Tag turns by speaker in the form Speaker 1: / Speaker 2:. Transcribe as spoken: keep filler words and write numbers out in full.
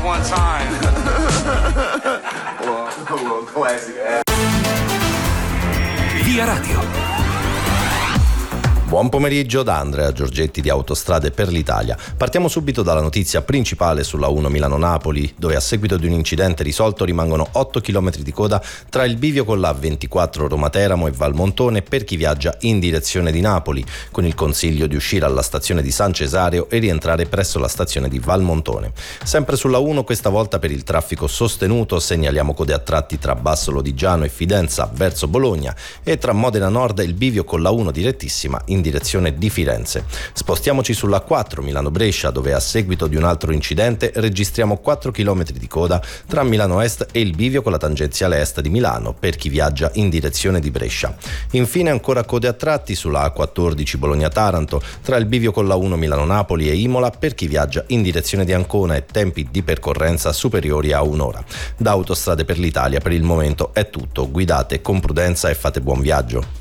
Speaker 1: one time.
Speaker 2: well, well, classic.
Speaker 3: Via Radio.
Speaker 4: Buon pomeriggio da Andrea Giorgetti di Autostrade per l'Italia. Partiamo subito dalla notizia principale sulla uno Milano-Napoli, dove a seguito di un incidente risolto rimangono otto chilometri di coda tra il bivio con la ventiquattro Roma-Teramo e Valmontone per chi viaggia in direzione di Napoli, con il consiglio di uscire alla stazione di San Cesareo e rientrare presso la stazione di Valmontone. Sempre sulla uno, questa volta per il traffico sostenuto, segnaliamo code a tratti tra Basso Lodigiano e Fidenza verso Bologna e tra Modena Nord e il bivio con la uno direttissima in direzione di Firenze. Spostiamoci sulla quattro Milano-Brescia, dove a seguito di un altro incidente registriamo quattro chilometri di coda tra Milano Est e il bivio con la tangenziale est di Milano per chi viaggia in direzione di Brescia. Infine ancora code a tratti sulla A quattordici Bologna-Taranto tra il bivio con la uno Milano-Napoli e Imola per chi viaggia in direzione di Ancona e tempi di percorrenza superiori a un'ora. Da Autostrade per l'Italia per il momento è tutto. Guidate con prudenza e fate buon viaggio.